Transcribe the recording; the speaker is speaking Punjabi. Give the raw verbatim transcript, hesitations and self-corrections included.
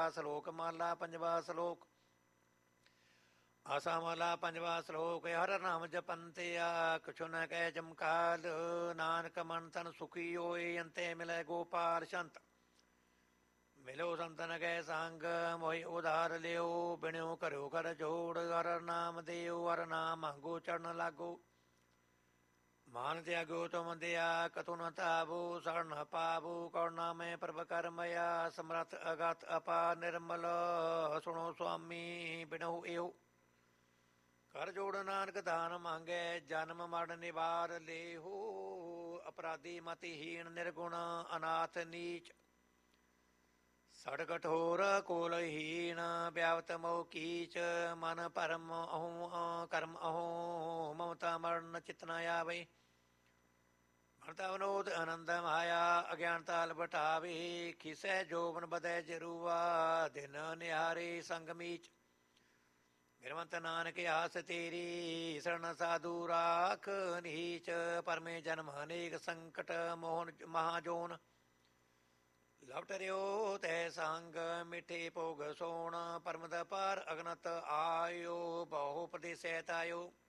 ਸਲੋਕ ਮਹਲਾ ਪੰਜਵਾ ਸਲੋਕ। ਆਸਾ ਮਹਲਾ ਪੰਜਵਾ ਸਲੋਕ। ਹਰ ਨਾਮ ਜਪੰਤਿਆ ਕਛੁ ਨ ਕਹਿ ਜਮਕਾਲ। ਨਾਨਕ ਮਨ ਤਨ ਸੁਖੀ ਹੋਏ ਅੰਤੇ ਮਿਲੈ ਗੋਪਾਲ ਸੰਤ। ਮਿਲੋ ਸੰਤਨ ਕੈ ਸੰਗ ਮੋਹਿ ਉਧਾਰ ਲਿਓ। ਬਿਣਿਓ ਕਰਿਓ ਕਰ ਜੋੜ ਹਰ ਨਾਮ ਦਿਓ। ਹਰ ਨਾਮ ਮੰਗੋ ਚਰਨ ਲਾਗੋ। ਮਾਨ ਤਿਆਗੋ ਤੁਮ ਦਿਆ ਕਤੁ ਨ ਤਾਵੋ। ਸਰਨ ਨ ਪਾਵੋ ਕਰੁਣਾ ਮੈਂ ਪ੍ਰਭ ਕਰਮਇਆ। ਸਮਰਥ ਅਗਤ ਅਪਾਰ ਨਿਰਮਲ ਸੁਣੋ ਸੁਆਮੀ ਬਿਨਹੁ ਇਹੋ। ਕਰ ਜੋੜ ਨਾਨਕ ਦਾਨ ਮੰਗੈ ਜਨਮ ਮਰਨ ਨਿਵਾਰ ਲੇਹੋ। ਅਪਰਾਧੀ ਮਤਹੀਣ ਨਿਰਗੁਣ ਅਨਾਥ ਨੀਚ। ਸੜ ਕਠੋਰ ਕੋਲਹੀਣ ਵਿਆਵਤ ਮੋਹ ਕੀਚ। ਮਨ ਭਰਮ ਅਹੋ ਕਰਮ ਅਹੋ ਮਮਤਾ ਮਰਨ ਚਿਤ ਨ ਆਵੇ। ਮਮਤਾ ਵਿਨੋਦ ਆਨੰਦ ਮਾਇਆ ਅਗਿਆਨਤਾ ਲਵਟਾਵੇ। ਖਿਸੈ ਜੋਬਨ ਬਦੈ ਜਰੂਆ ਦਿਨ ਨਿਹਾਰੇ ਸੰਗ ਮੀਚ। ਗਿਰਵੰਤ ਨਾਨਕ ਆਸ ਤੇਰੀ ਸਰਣ ਸਾਧੂ ਰਾਖ ਨੀਚ। ਪਰਮੇ ਜਨਮ ਅਨੇਕ ਸੰਕਟ ਮੋਹਨ ਮਹਾਜੋਨ। ਲਵਟ ਰਿਓ ਤੈ ਸੰਗ ਮਿੱਠੇ ਭੋਗ ਸੋਣ। ਪਰਮਦ ਪਾਰ ਅਗਨਤ ਆਇਓ ਬਹੁ ਪ੍ਰਦੇਸੈ ਤਾਇਓ।